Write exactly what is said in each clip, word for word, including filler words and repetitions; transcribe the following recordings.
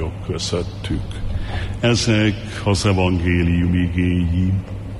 vagyok közöttük. Ezek az evangélium igéi.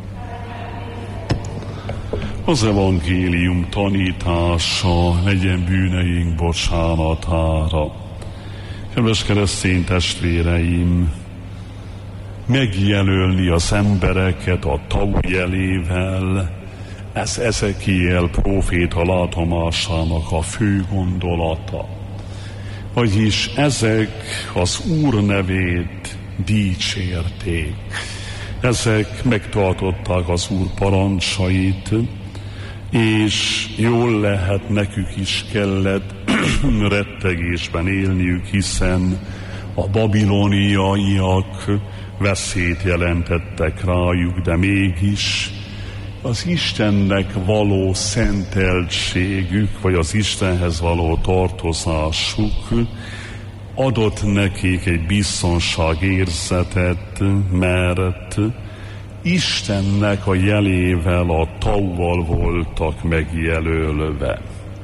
Az evangélium tanítása legyen bűneink bocsánatára. Kedves keresztény testvéreim, megjelölni az embereket a tau jelével, ez Ezekiel próféta látomásának a fő gondolata. Vagyis ezek az Úr nevét dicsérték. Ezek megtartották az Úr parancsait, és jól lehet, nekük is kellett rettegésben élniük, hiszen a babiloniaiak veszélyt jelentettek rájuk, de mégis az Istennek való szenteltségük, vagy az Istenhez való tartozásuk adott nekik egy biztonságérzetet, mert Istennek a jelével, a tauval voltak megjelölve.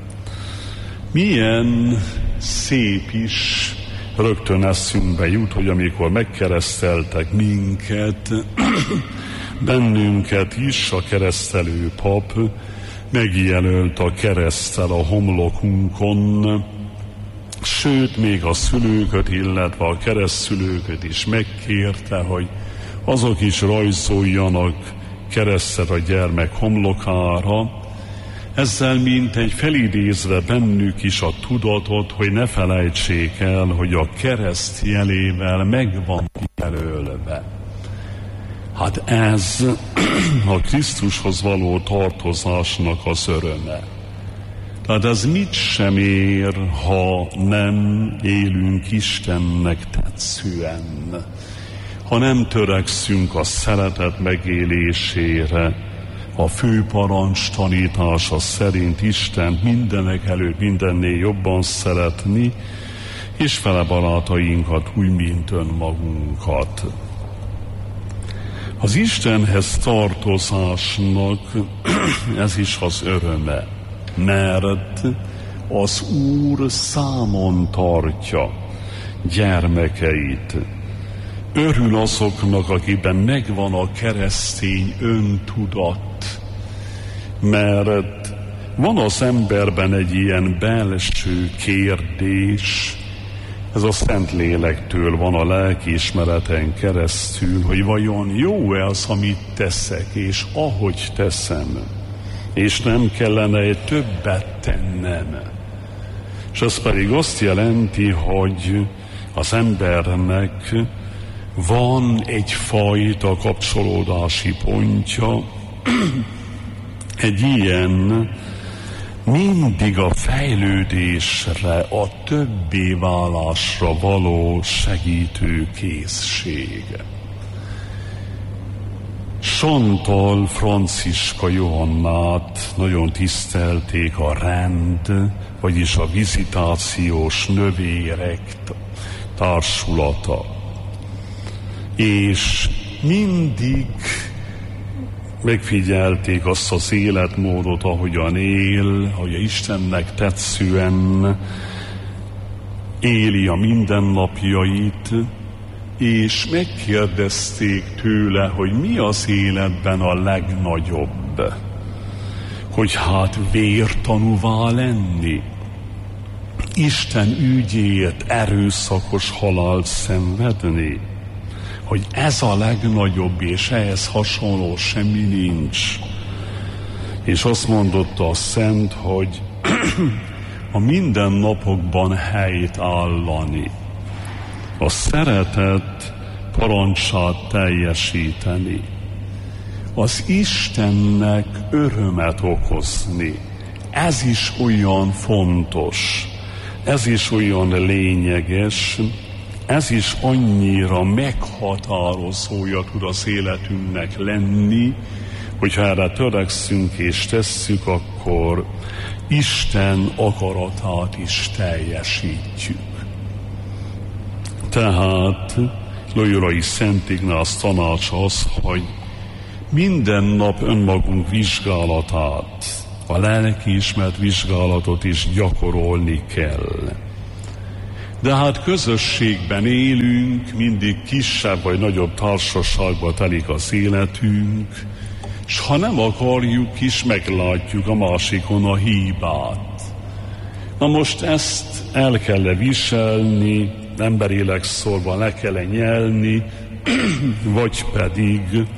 Milyen szép is, rögtön eszünkbe jut, hogy amikor megkereszteltek minket, bennünket is a keresztelő pap megjelölt a kereszttel a homlokunkon, sőt, még a szülőköt, illetve a keresztszülőköt is megkérte, hogy azok is rajzoljanak keresztet a gyermek homlokára, ezzel mintegy felidézve bennük is a tudatot, hogy ne felejtsék el, hogy a kereszt jelével meg van jelölve. Hát ez a Krisztushoz való tartozásnak az öröme. Tehát ez mit sem ér, ha nem élünk Istennek tetszően, ha nem törekszünk a szeretet megélésére, a fő parancs tanítása szerint Istent mindenek előtt mindennél jobban szeretni, és fele barátainkat úgy, mint önmagunkat. Az Istenhez tartozásnak ez is az öröme, mert az Úr számon tartja gyermekeit. Örül azoknak, akiben megvan a keresztény öntudat, mert van az emberben egy ilyen belső kérdés, ez a Szentlélektől van a lelkiismereten keresztül, hogy vajon jó-e az, amit teszek, és ahogy teszem, és nem kellene egy többet tennem. És ez pedig azt jelenti, hogy az embernek van egyfajta kapcsolódási pontja, egy ilyen mindig a fejlődésre, a többé válásra való segítő készsége. Chantal Franciska Johannát nagyon tisztelték a rend, vagyis a vizitációs növérek társulata. És mindig megfigyelték azt az életmódot, ahogyan él, hogy Istennek tetszően éli a mindennapjait, és megkérdezték tőle, hogy mi az életben a legnagyobb, hogy hát vértanúvá lenni, Isten ügyéért erőszakos halált szenvedni, hogy ez a legnagyobb, és ehhez hasonló semmi nincs. És azt mondotta a Szent, hogy a mindennapokban helyt állani, a szeretet parancsát teljesíteni, az Istennek örömet okozni, ez is olyan fontos, ez is olyan lényeges, ez is annyira meghatározója tud az életünknek lenni, hogyha erre törekszünk és tesszük, akkor Isten akaratát is teljesítjük. Tehát Loyolai Szent Ignác tanácsa az, hogy minden nap önmagunk vizsgálatát, a lelkiismert vizsgálatot is gyakorolni kell. De hát közösségben élünk, mindig kisebb vagy nagyobb társaságba telik az életünk, és ha nem akarjuk is, meglátjuk a másikon a hibát. Na most ezt el kell viselni, emberileg szólva le kell nyelni, vagy pedig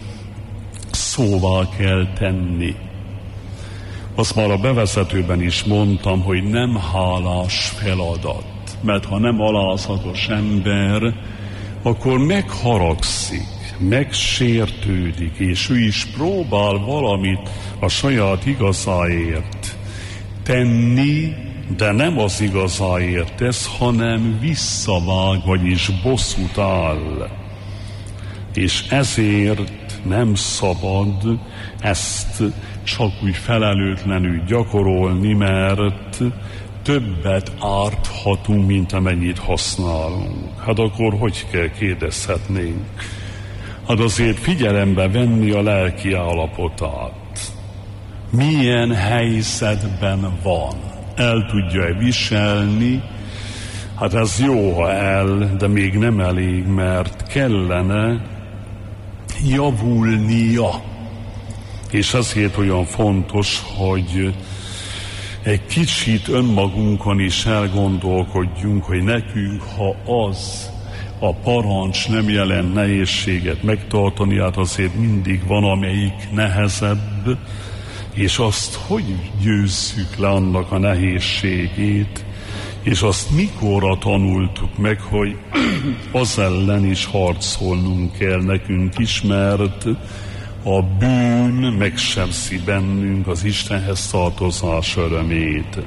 szóvá kell tenni. Azt már a bevezetőben is mondtam, hogy nem hálás feladat. Mert ha nem alázatos ember, akkor megharagszik, megsértődik, és ő is próbál valamit a saját igazáért tenni, de nem az igazáért tesz, hanem visszavág, vagyis bosszút áll. És ezért nem szabad ezt csak úgy felelőtlenül gyakorolni, mert többet árthatunk, mint amennyit használunk. Hát akkor hogy kell, kérdezhetnénk? Hát azért figyelembe venni a lelki állapotát. Milyen helyzetben van? El tudja-e viselni? Hát ez jó, ha el, de még nem elég, mert kellene javulnia. És ezért olyan fontos, hogy egy kicsit önmagunkon is elgondolkodjunk, hogy nekünk, ha az a parancs nem jelent nehézséget megtartani, hát azért mindig van, amelyik nehezebb, és azt hogy győzzük le annak a nehézségét, és azt mikorra tanultuk meg, hogy az ellen is harcolnunk kell nekünk is, mert a bűn megsebzi bennünk az Istenhez tartozás örömét.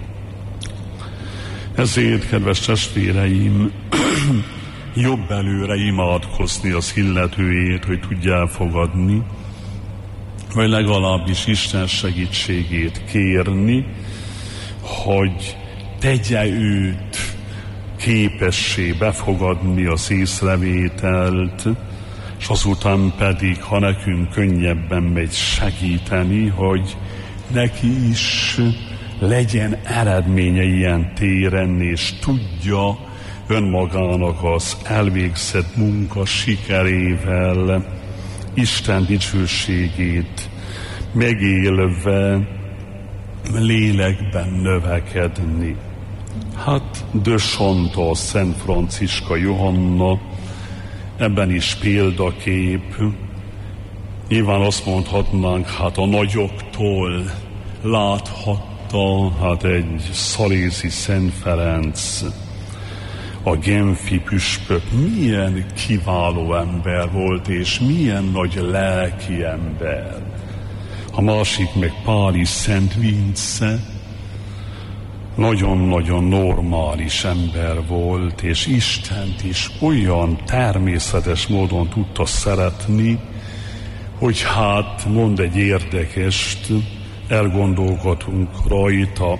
Ezért, kedves testvéreim, jobb előre imádkozni az illetőért, hogy tudja elfogadni, vagy legalábbis Isten segítségét kérni, hogy tegye őt képessé befogadni az észrevételt, és azután pedig, ha nekünk könnyebben megy, segíteni, hogy neki is legyen eredménye ilyen téren, és tudja önmagának az elvégzett munka sikerével Isten dicsőségét megélve lélekben növekedni. Hát de Chantal, Szent Franciska Johanna ebben is példakép. Nyilván azt mondhatnánk, hát a nagyoktól láthatta, hát egy szalézi Szent Ferenc, a genfi püspök milyen kiváló ember volt, és milyen nagy lelki ember. A másik meg Páli Szent Vince, nagyon-nagyon normális ember volt, és Istent is olyan természetes módon tudta szeretni, hogy hát mond egy érdekest, elgondolkodunk rajta.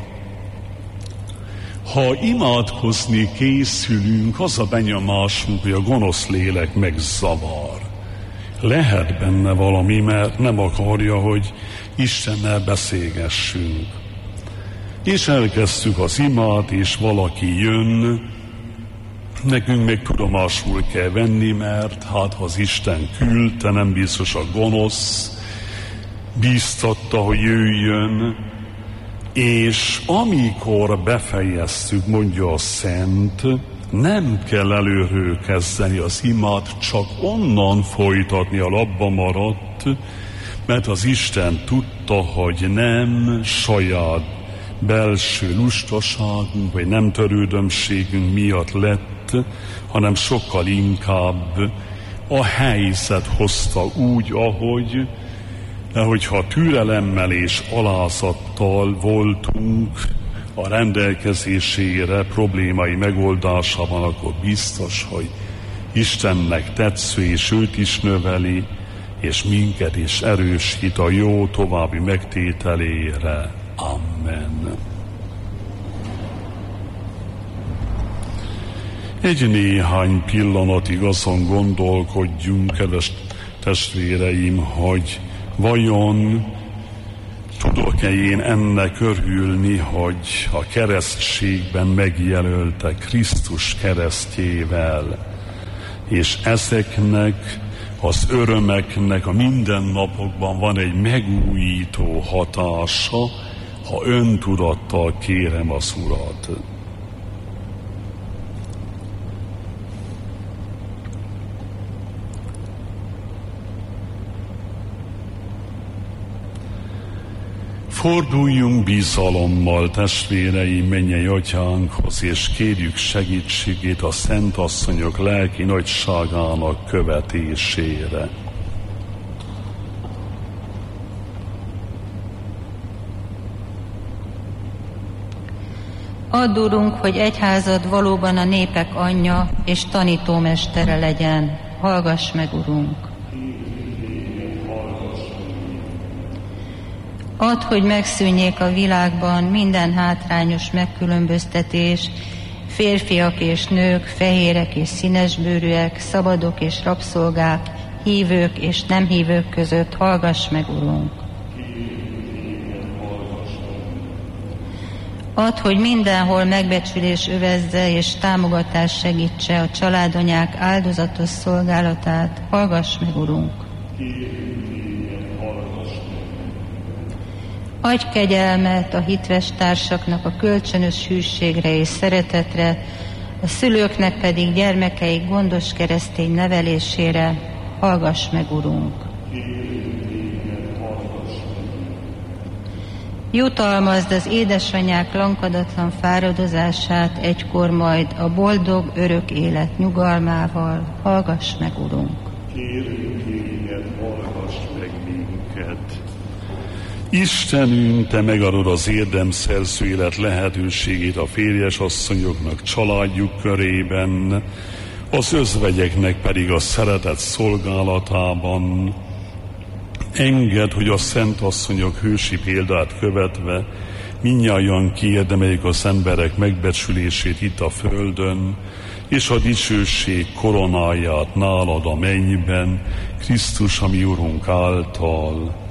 Ha imádkozni készülünk, az a benyomásunk, hogy a gonosz lélek megzavar. Lehet benne valami, mert nem akarja, hogy Istennel beszélgessünk. És elkezdtük az imát, és valaki jön, nekünk még tudomásul kell venni, mert hát ha az Isten küldte, nem biztos a gonosz bíztatta, hogy jöjjön, és amikor befejeztük, mondja a Szent, nem kell előről kezdeni az imát, csak onnan folytatni, a labba maradt, mert az Isten tudta, hogy nem saját belső lustaságunk, vagy nem törődömségünk miatt lett, hanem sokkal inkább a helyzet hozta úgy, ahogy, de hogyha türelemmel és alázattal voltunk a rendelkezésére problémai megoldásában, akkor biztos, hogy Istennek tetsző, és őt is növeli, és minket is erősít a jó további megtételére. Amen. Egy néhány pillanatig azon gondolkodjunk, kedves testvéreim, hogy vajon tudok-e én ennek örülni, hogy a keresztségben megjelölte Krisztus keresztjével, és ezeknek az örömeknek a mindennapokban van egy megújító hatása, ha öntudattal kérem az Urat. Forduljunk bizalommal, testvéreim, mennyei atyánkhoz, és kérjük segítségét a szent asszonyok lelki nagyságának követésére. Add, Urunk, hogy egyházad valóban a népek anyja és tanítómestere legyen. Hallgass meg, Urunk! Add, hogy megszűnjék a világban minden hátrányos megkülönböztetés, férfiak és nők, fehérek és színesbőrűek, szabadok és rabszolgák, hívők és nem hívők között. Hallgass meg, Urunk! Add, hogy mindenhol megbecsülés övezze és támogatás segítse a családanyák áldozatos szolgálatát. Hallgass meg, Urunk! Adj kegyelmet a hitves társaknak a kölcsönös hűségre és szeretetre, a szülőknek pedig gyermekeik gondos keresztény nevelésére. Hallgass meg, Urunk! Jutalmazd az édesanyák lankadatlan fáradozását egykor majd a boldog örök élet nyugalmával. Hallgass meg, Urunk! Kérünk téged, hallgass meg minket! Istenünk, Te megadod az érdemszerző élet lehetőségét a férjes asszonyoknak családjuk körében, az özvegyeknek pedig a szeretet szolgálatában. Engedd, hogy a szent asszonyok hősi példát követve mindnyájan kiérdemeljük az emberek megbecsülését itt a földön, és a dicsőség koronáját nálad a mennyben, Krisztus, a mi Urunk által.